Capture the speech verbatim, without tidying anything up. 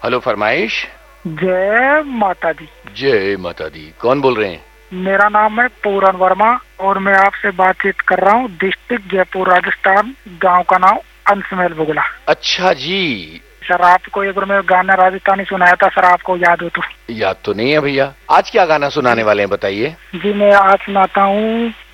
Hello, फरमाइश। जय माता दी। जय माता दी। कौन बोल रहे हैं? मेरा नाम है पूरन वर्मा और मैं आपसे बातचीत कर रहा हूँ डिस्ट्रिक्ट जयपुर राजस्थान। गांव का नाम अंशमेल बुगला। अच्छा जी। सर आपको एक बार मैं गाना राजस्थानी सुनाया था सर, आपको याद हो तो? याद तो नहीं है भैया। आज क्या गाना सुनाने वाले हैं बताइए? जी मैं आज सुनाता हूँ